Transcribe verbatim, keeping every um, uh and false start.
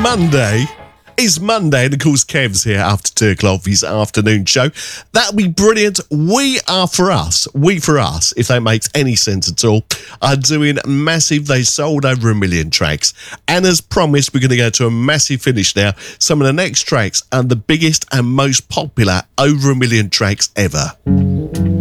Monday. It's Monday, and of course, Kev's here after two o'clock for his afternoon show. That'll be brilliant. We are for us, we for us, if that makes any sense at all, are doing massive. They sold over a million tracks. And as promised, we're going to go to a massive finish now. Some of the next tracks are the biggest and most popular over a million tracks ever.